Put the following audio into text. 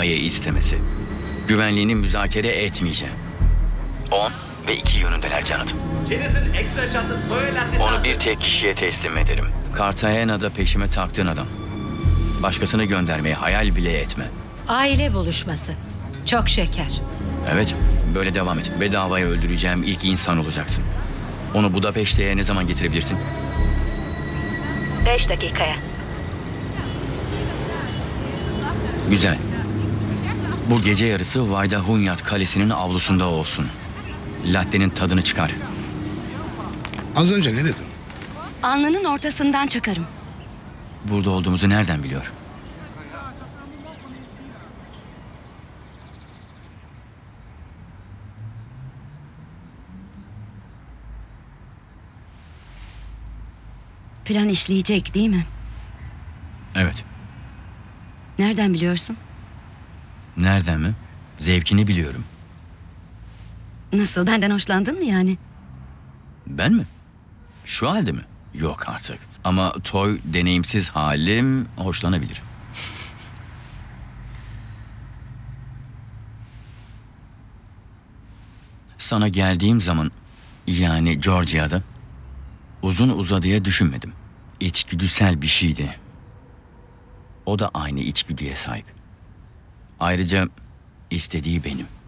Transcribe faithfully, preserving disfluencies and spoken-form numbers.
bedavaya istemesi. Güvenliğini müzakere etmeyeceğim. On ve iki yönündeler Jonathan. Jonathan ekstra şatlı soya lattesi Onu hazır. bir tek kişiye teslim ederim. Cartagena'da peşime taktığın adam. Başkasını göndermeyi hayal bile etme. Aile buluşması. Çok şeker. Evet, böyle devam et. Bedavaya öldüreceğim ilk insan olacaksın. Onu Budapeşte'ye ne zaman getirebilirsin? Beş dakikaya. Güzel. Bu gece yarısı Vayda Hunyad Kalesi'nin avlusunda olsun. Latte'nin tadını çıkar. Az önce ne dedin? Alnının ortasından çakarım. Burada olduğumuzu nereden biliyor? Plan işleyecek değil mi? Evet. Nereden biliyorsun? Nereden mi? Zevkini biliyorum. Nasıl, benden hoşlandın mı yani? Ben mi? Şu halde mi? Yok artık. Ama toy deneyimsiz halim hoşlanabilir. Sana geldiğim zaman, yani Georgia'da, uzun uzadıya düşünmedim. İçgüdüsel bir şeydi. O da aynı içgüdüye sahip. Ayrıca istediği benim.